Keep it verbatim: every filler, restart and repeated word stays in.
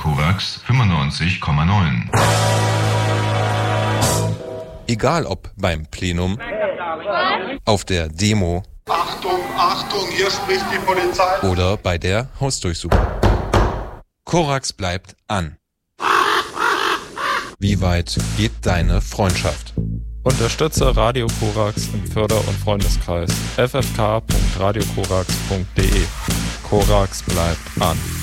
Korax fünfundneunzig Komma neun. Egal ob beim Plenum, auf der Demo, Achtung, Achtung, hier spricht die Polizei. Oder bei der Hausdurchsuchung. Korax bleibt an. Wie weit geht deine Freundschaft? Unterstütze Radio Korax im Förder- und Freundeskreis. f f k punkt radio korax punkt d e. Korax bleibt an.